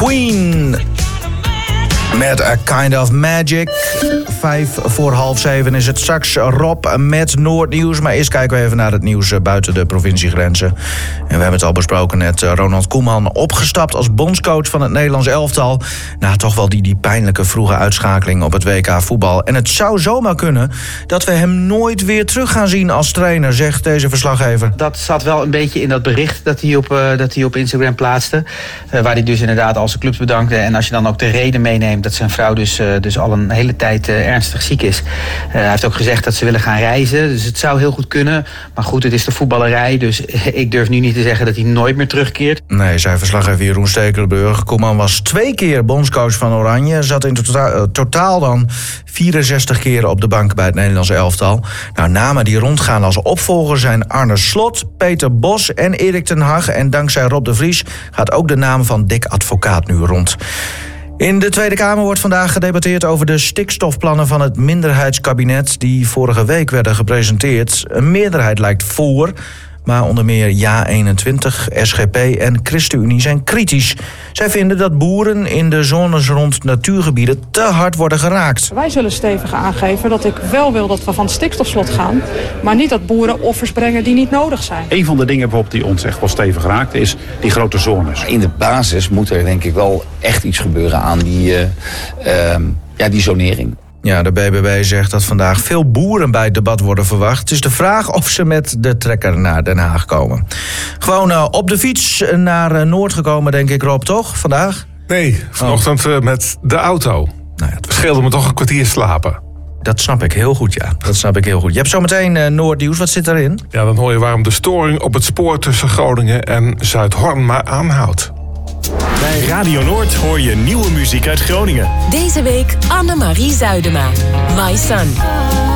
Queen met A Kind of Magic. 6:55 is het. Straks Rob met Noordnieuws. Maar eerst kijken we even naar het nieuws buiten de provinciegrenzen. En we hebben het al besproken net. Ronald Koeman opgestapt als bondscoach van het Nederlands elftal. Na toch wel die pijnlijke vroege uitschakeling op het WK voetbal. En het zou zomaar kunnen dat we hem nooit weer terug gaan zien als trainer, zegt deze verslaggever. Dat zat wel een beetje in dat bericht dat hij op Instagram plaatste. Waar hij dus inderdaad al zijn clubs bedankte. En als je dan ook de reden meeneemt dat zijn vrouw dus al een hele tijd ernstig ziek is. Hij heeft ook gezegd dat ze willen gaan reizen. Dus het zou heel goed kunnen. Maar goed, het is de voetballerij. Dus ik durf nu niet te zeggen dat hij nooit meer terugkeert. Nee, zei verslaggever Jeroen Stekelenburg. Koeman was 2 keer bondscoach van Oranje. Zat in totaal dan 64 keer op de bank bij het Nederlands elftal. Nou, namen die rondgaan als opvolger zijn Arne Slot, Peter Bos en Erik ten Hag. En dankzij Rob de Vries gaat ook de naam van Dick Advocaat nu rond. In de Tweede Kamer wordt vandaag gedebatteerd over de stikstofplannen van het minderheidskabinet die vorige week werden gepresenteerd. Een meerderheid lijkt voor, maar onder meer JA21, SGP en ChristenUnie zijn kritisch. Zij vinden dat boeren in de zones rond natuurgebieden te hard worden geraakt. Wij zullen stevig aangeven dat ik wel wil dat we van het stikstofslot gaan, maar niet dat boeren offers brengen die niet nodig zijn. Een van de dingen bijvoorbeeld die ons echt wel stevig raakt is die grote zones. In de basis moet er denk ik wel echt iets gebeuren aan die zonering. Ja, de BBB zegt dat vandaag veel boeren bij het debat worden verwacht. Het is de vraag of ze met de trekker naar Den Haag komen. Gewoon op de fiets naar Noord gekomen, denk ik, Rob, toch, vandaag? Nee, vanochtend met de auto. Nou ja, het scheelde me toch een kwartier slapen. Dat snap ik heel goed, ja. Dat snap ik heel goed. Je hebt zometeen Noordnieuws. Wat zit erin? Ja, dan hoor je waarom de storing op het spoor tussen Groningen en Zuidhorn maar aanhoudt. Bij Radio Noord hoor je nieuwe muziek uit Groningen. Deze week Annemarie Zuidema, My Son.